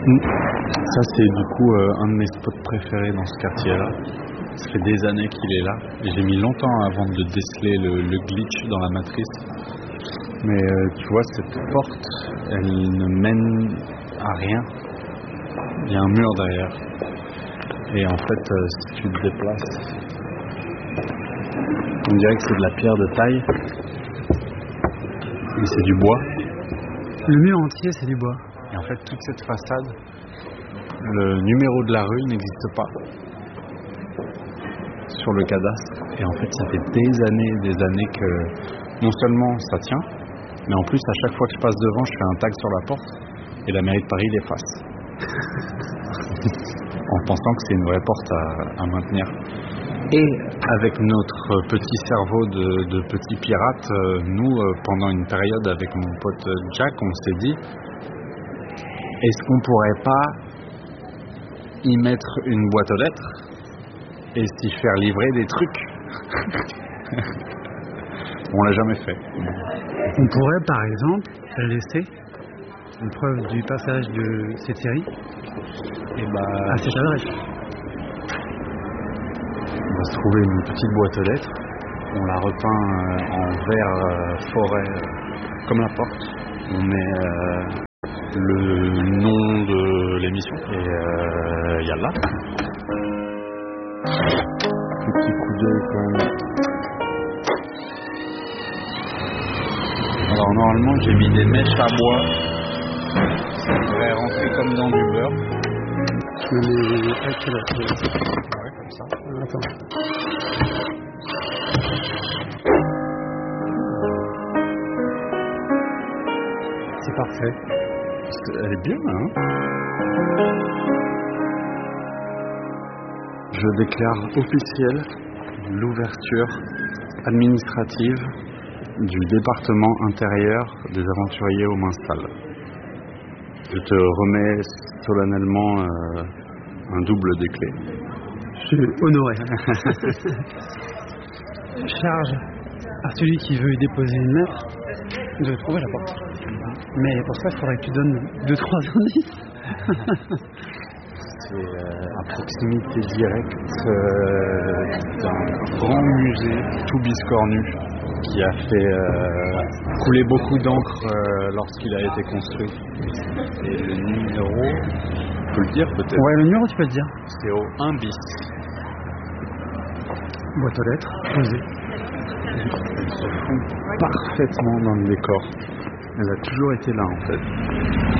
Ça, c'est du coup un de mes spots préférés dans ce quartier-là. Ça fait des années qu'il est là. Et j'ai mis longtemps avant de déceler le glitch dans la matrice. Mais tu vois, cette porte, elle ne mène à rien. Il y a un mur derrière. Et en fait, si tu te déplaces, on dirait que c'est de la pierre de taille. Et c'est du bois. Le mur entier, c'est du bois. Et en fait, toute cette façade, le numéro de la rue n'existe pas sur le cadastre. Et en fait, ça fait des années que non seulement ça tient, mais en plus, à chaque fois que je passe devant, je fais un tag sur la porte et la mairie de Paris l'efface. En pensant que c'est une vraie porte à maintenir. Et avec notre petit cerveau de petit pirate, nous, pendant une période avec mon pote Jack, on s'est dit, est-ce qu'on pourrait pas y mettre une boîte aux lettres et s'y faire livrer des trucs? On l'a jamais fait. On pourrait par exemple laisser une preuve du passage de cette série à cette adresse. On va se trouver une petite boîte aux lettres, on la repeint en vert forêt comme la porte, on met le nom de l'émission et il y a là. Petit coup d'œil quand même. Alors normalement j'ai mis des mèches à bois, ça devrait rentrer comme dans du beurre. Tu mets les haches là. Ouais, comme ça. Attends. C'est parfait. Elle est bien, hein? Je déclare officielle l'ouverture administrative du département intérieur des aventuriers aux mains sales. Je te remets solennellement un double des clés. Je suis honoré. Charge à celui qui veut y déposer une lettre de trouver la porte. Mais pour ça, il faudrait que tu donnes 2-3 indices. C'est à proximité directe d'un grand musée tout biscornu qui a fait couler beaucoup d'encre lorsqu'il a été construit. Et le numéro, tu peux le dire peut-être? Ouais, le numéro tu peux le dire. C'est au 1 bis. Boîte aux lettres, posée. Elle se fond parfaitement dans le décor. Elle a toujours été là en fait.